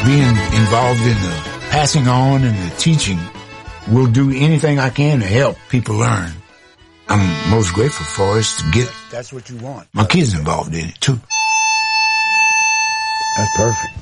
being involved in the passing on and the teaching, will do anything I can to help people learn. I'm most grateful for is to get That's what you want. my kids involved in it too. That's perfect.